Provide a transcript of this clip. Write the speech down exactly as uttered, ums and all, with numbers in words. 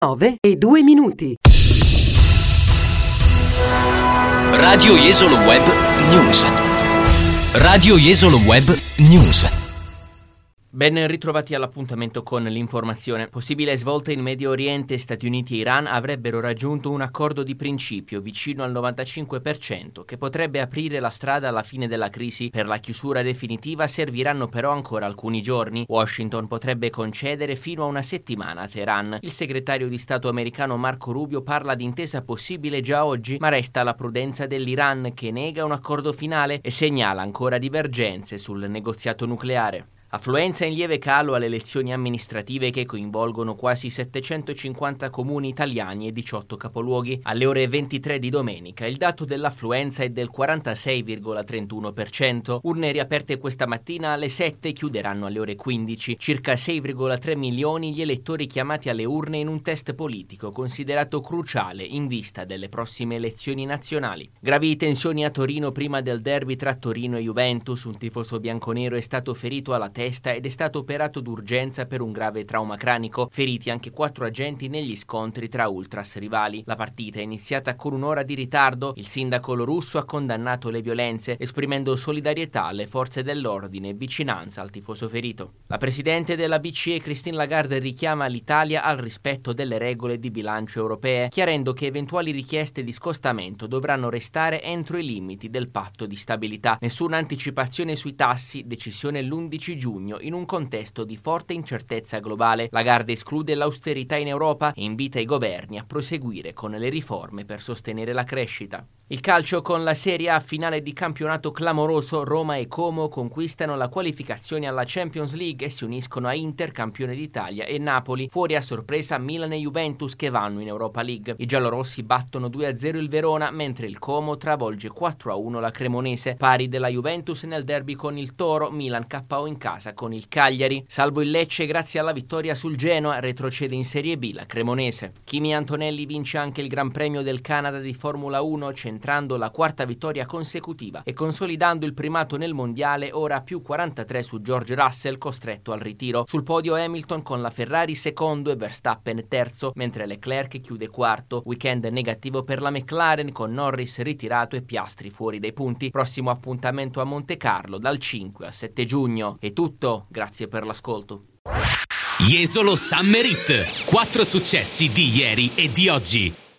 nove e due minuti. Radio Jesolo Web News. Radio Jesolo Web News. Ben ritrovati all'appuntamento con l'informazione. Possibile svolta in Medio Oriente, Stati Uniti e Iran avrebbero raggiunto un accordo di principio vicino al novantacinque per cento che potrebbe aprire la strada alla fine della crisi. Per la chiusura definitiva serviranno però ancora alcuni giorni. Washington potrebbe concedere fino a una settimana a Teheran. Il segretario di Stato americano Marco Rubio parla di intesa possibile già oggi, ma resta la prudenza dell'Iran che nega un accordo finale e segnala ancora divergenze sul negoziato nucleare. Affluenza in lieve calo alle elezioni amministrative che coinvolgono quasi settecentocinquanta comuni italiani e diciotto capoluoghi. Alle ore ventitré di domenica il dato dell'affluenza è del quarantasei virgola trentuno per cento. Urne riaperte questa mattina alle sette chiuderanno alle ore quindici. Circa sei virgola tre milioni gli elettori chiamati alle urne in un test politico considerato cruciale in vista delle prossime elezioni nazionali. Gravi tensioni a Torino prima del derby tra Torino e Juventus. Un tifoso bianconero è stato ferito alla testa ed è stato operato d'urgenza per un grave trauma cranico. Feriti anche quattro agenti negli scontri tra ultras rivali. La partita è iniziata con un'ora di ritardo. Il sindaco Lorusso ha condannato le violenze, esprimendo solidarietà alle forze dell'ordine e vicinanza al tifoso ferito. La presidente della B C E Christine Lagarde richiama l'Italia al rispetto delle regole di bilancio europee, chiarendo che eventuali richieste di scostamento dovranno restare entro i limiti del patto di stabilità. Nessuna anticipazione sui tassi, decisione l'undici giugno in un contesto di forte incertezza globale. Lagarde esclude l'austerità in Europa e invita i governi a proseguire con le riforme per sostenere la crescita. Il calcio con la Serie A finale di campionato clamoroso. Roma e Como conquistano la qualificazione alla Champions League e si uniscono a Inter, campione d'Italia, e Napoli. Fuori a sorpresa Milan e Juventus che vanno in Europa League. I giallorossi battono due a zero il Verona, mentre il Como travolge quattro a uno la Cremonese. Pari della Juventus nel derby con il Toro, Milan K O in casa con il Cagliari. Salvo il Lecce grazie alla vittoria sul Genoa, retrocede in Serie B la Cremonese. Kimi Antonelli vince anche il Gran Premio del Canada di Formula uno, centrando la quarta vittoria consecutiva e consolidando il primato nel mondiale, ora più quarantatré su George Russell costretto al ritiro. Sul podio Hamilton con la Ferrari secondo e Verstappen terzo, mentre Leclerc chiude quarto. Weekend negativo per la McLaren con Norris ritirato e Piastri fuori dai punti. Prossimo appuntamento a Monte Carlo dal cinque al sette giugno. È tutto, grazie per l'ascolto. Jesolo Summer Hit, quattro successi di ieri e di oggi.